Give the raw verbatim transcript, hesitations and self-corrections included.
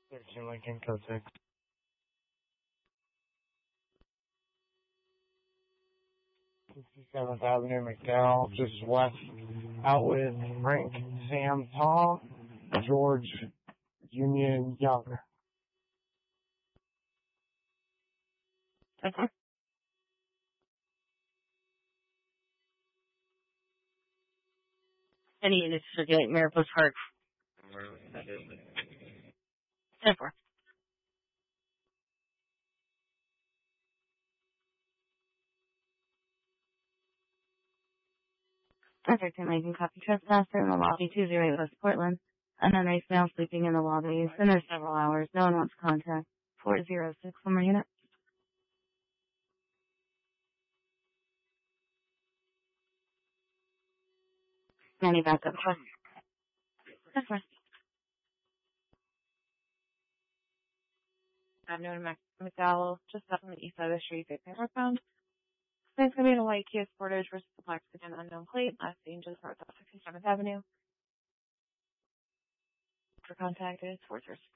thirteen Lincoln Code six. sixty-seventh Avenue, McDowell, just west, out with Frank, Sam, Tom, George, Union, Young. Okay. Any units circulate Mariposa Park? ten four. thirteen Lincoln, copy trespasser in the lobby, two zero eight West Portland. An unraised male sleeping in the lobby. He's been there several hours. No one wants contact. four zero six, one more unit. Any backup trust? ten four. Avenue in McDowell, just up on the east side of the street, facing northbound. It's going to be in a white Kia Sportage versus the black again unknown plate. Last seen just north of sixty-seventh Avenue. For contact is four zero six.